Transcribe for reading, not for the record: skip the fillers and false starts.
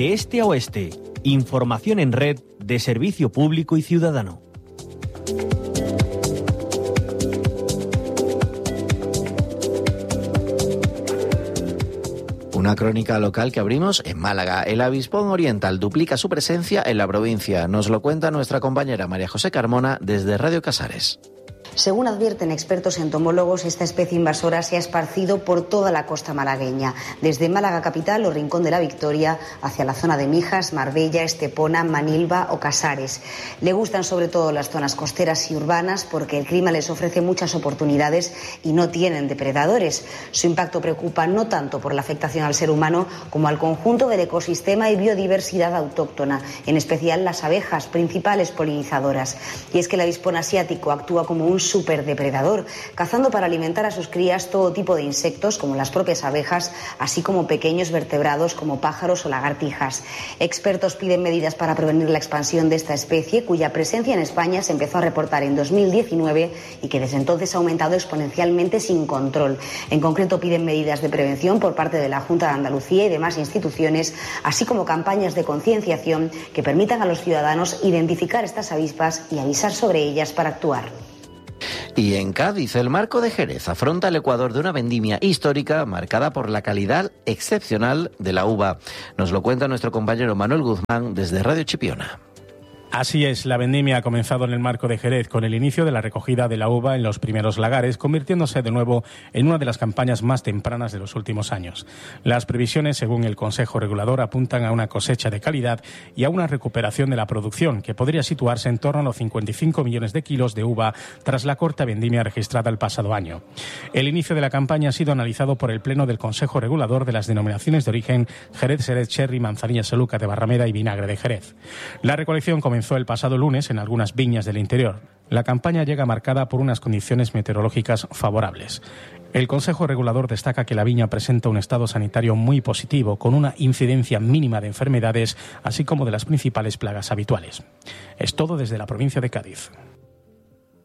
De este a oeste, información en red de servicio público y ciudadano. Una crónica local que abrimos en Málaga. El avispón oriental duplica su presencia en la provincia. Nos lo cuenta nuestra compañera María José Carmona desde Radio Casares. Según advierten expertos entomólogos, esta especie invasora se ha esparcido por toda la costa malagueña, desde Málaga capital o Rincón de la Victoria hacia la zona de Mijas, Marbella, Estepona, Manilva o Casares. Le gustan sobre todo las zonas costeras y urbanas porque el clima les ofrece muchas oportunidades y no tienen depredadores. Su impacto preocupa no tanto por la afectación al ser humano como al conjunto del ecosistema y biodiversidad autóctona, en especial las abejas, principales polinizadoras. Y es que el avispón asiático actúa como un superdepredador, cazando para alimentar a sus crías todo tipo de insectos, como las propias abejas, así como pequeños vertebrados como pájaros o lagartijas. Expertos piden medidas para prevenir la expansión de esta especie, cuya presencia en España se empezó a reportar en 2019 y que desde entonces ha aumentado exponencialmente sin control. En concreto, piden medidas de prevención por parte de la Junta de Andalucía y demás instituciones, así como campañas de concienciación que permitan a los ciudadanos identificar estas avispas y avisar sobre ellas para actuar. Y en Cádiz, el Marco de Jerez afronta el Ecuador de una vendimia histórica marcada por la calidad excepcional de la uva. Nos lo cuenta nuestro compañero Manuel Guzmán desde Radio Chipiona. Así es, la vendimia ha comenzado en el Marco de Jerez con el inicio de la recogida de la uva en los primeros lagares, convirtiéndose de nuevo en una de las campañas más tempranas de los últimos años. Las previsiones, según el Consejo Regulador, apuntan a una cosecha de calidad y a una recuperación de la producción, que podría situarse en torno a los 55 millones de kilos de uva tras la corta vendimia registrada el pasado año. El inicio de la campaña ha sido analizado por el Pleno del Consejo Regulador de las denominaciones de origen Jerez, Xerez, Cherry, Manzanilla, Saluca de Barrameda y Vinagre de Jerez. La recolección comenzó el pasado lunes en algunas viñas del interior. La campaña llega marcada por unas condiciones meteorológicas favorables. El Consejo Regulador destaca que la viña presenta un estado sanitario muy positivo, con una incidencia mínima de enfermedades, así como de las principales plagas habituales. Es todo desde la provincia de Cádiz.